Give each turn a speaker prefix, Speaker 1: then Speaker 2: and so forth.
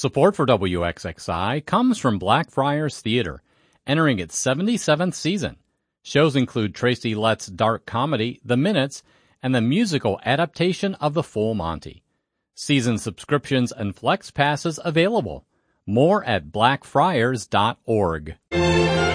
Speaker 1: Support for WXXI comes from Blackfriars Theater, entering its 77th season. Shows include Tracy Letts' dark comedy, The Minutes, and the musical adaptation of The Full Monty. Season subscriptions and flex passes available. More at blackfriars.org.